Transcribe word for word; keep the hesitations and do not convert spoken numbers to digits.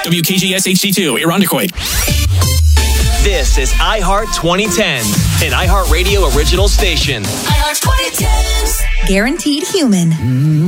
W K G S H D two, Irondequoit. This is iHeart twenty ten, an iHeartRadio original station. iHeart twenty tens. Guaranteed human.